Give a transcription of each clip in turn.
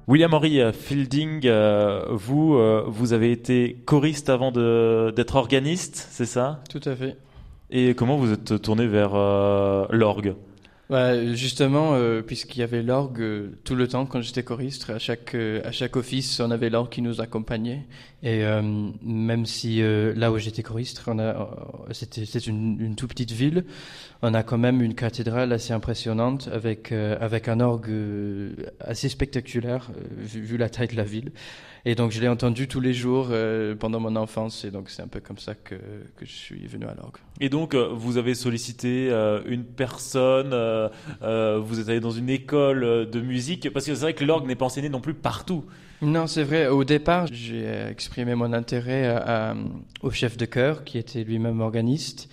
William Henry Fielding, vous avez été choriste avant d'être organiste, c'est ça? Tout à fait. Et comment vous êtes tourné vers l'orgue? Justement, puisqu'il y avait l'orgue tout le temps quand j'étais choriste, à chaque office, on avait l'orgue qui nous accompagnait. Et même si là où j'étais choriste, c'est une toute petite ville, on a quand même une cathédrale assez impressionnante avec un orgue assez spectaculaire vu la taille de la ville. Et donc je l'ai entendu tous les jours pendant mon enfance, et donc c'est un peu comme ça que je suis venu à l'orgue. Et donc, vous avez sollicité une personne, vous êtes allé dans une école de musique, parce que c'est vrai que l'orgue n'est pas enseigné non plus partout. Non, c'est vrai. Au départ, j'ai exprimé mon intérêt au chef de chœur, qui était lui-même organiste,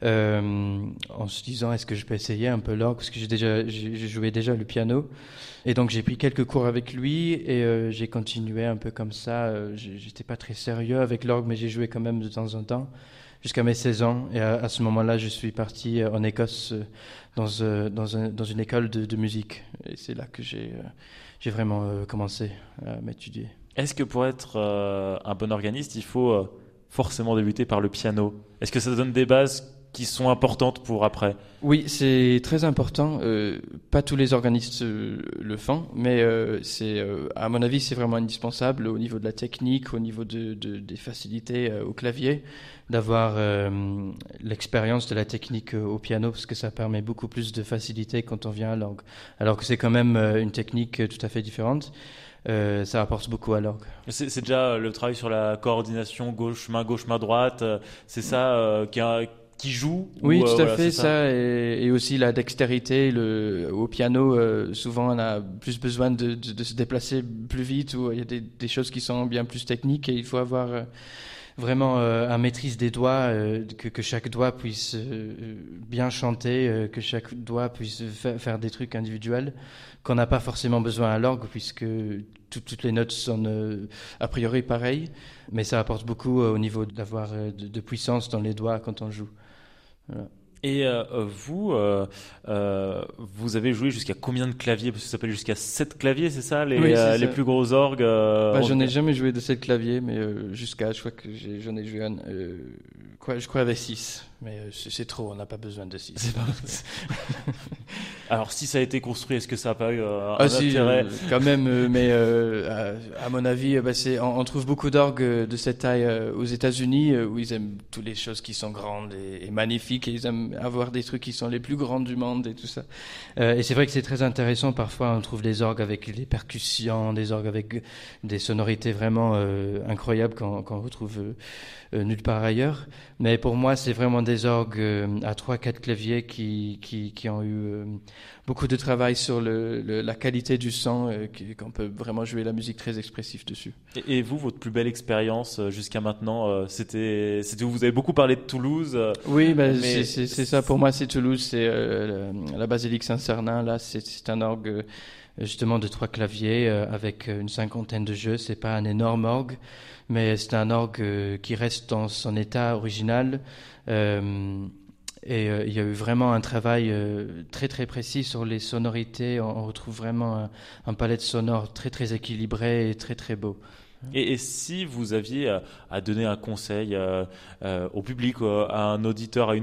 en se disant est-ce que je peux essayer un peu l'orgue, parce que j'ai joué déjà le piano. Et donc j'ai pris quelques cours avec lui et j'ai continué un peu comme ça. J'étais pas très sérieux avec l'orgue, mais j'ai joué quand même de temps en temps jusqu'à mes 16 ans. Et à ce moment-là, je suis parti en Écosse dans une école de musique. Et c'est là que j'ai vraiment commencé à m'étudier. Est-ce que pour être un bon organiste, il faut forcément débuter par le piano? Est-ce que ça donne des bases qui sont importantes pour après? Oui, c'est très important. Pas tous les organistes le font, mais à mon avis, c'est vraiment indispensable au niveau de la technique, au niveau des facilités au clavier, d'avoir l'expérience de la technique au piano, parce que ça permet beaucoup plus de facilité quand on vient à l'orgue. Alors que c'est quand même une technique tout à fait différente. Ça apporte beaucoup à l'orgue. C'est déjà le travail sur la coordination gauche, main droite, c'est ça qui joue? Oui, ou, tout à voilà, fait, c'est ça. ça, et aussi la dextérité. Au piano, souvent, on a plus besoin de se déplacer plus vite, ou il y a des choses qui sont bien plus techniques, et il faut avoir vraiment un maîtrise des doigts, que chaque doigt puisse bien chanter, que chaque doigt puisse faire des trucs individuels qu'on n'a pas forcément besoin à l'orgue, puisque toutes les notes sont a priori pareilles, mais ça apporte beaucoup au niveau d'avoir de puissance dans les doigts quand on joue. Voilà. Et vous avez joué jusqu'à combien de claviers? Parce que ça s'appelle jusqu'à 7 claviers, c'est ça, Oui, c'est les ça. plus gros orgues J'en ai jamais joué de 7 claviers, mais je crois que j'en ai joué je crois avec 6. Mais c'est trop, on n'a pas besoin de 6. C'est pas- Alors, si ça a été construit, est-ce que ça n'a pas eu un Si, intérêt? quand même, mais à mon avis, on trouve beaucoup d'orgues de cette taille aux États-Unis, où ils aiment toutes les choses qui sont grandes et magnifiques, et ils aiment avoir des trucs qui sont les plus grands du monde et tout ça. Et c'est vrai que c'est très intéressant. Parfois, on trouve des orgues avec des percussions, des orgues avec des sonorités vraiment incroyables qu'on retrouve nulle part ailleurs. Mais pour moi, c'est vraiment des orgues à 3-4 claviers qui ont eu beaucoup de travail sur la qualité du son, qu'on peut vraiment jouer la musique très expressive dessus. Et vous, votre plus belle expérience jusqu'à maintenant, c'était où? Vous avez beaucoup parlé de Toulouse, Oui, mais c'est ça. Pour moi, c'est Toulouse, c'est la basilique Saint-Cernin. Là, c'est un orgue justement de 3 claviers avec une 50aine de jeux. C'est pas un énorme orgue, mais c'est un orgue qui reste dans son état original. Il y a eu vraiment un travail très très précis sur les sonorités. On retrouve vraiment un palette sonore très très équilibré et très très beau. et si vous aviez à donner un conseil au public, à un auditeur, à une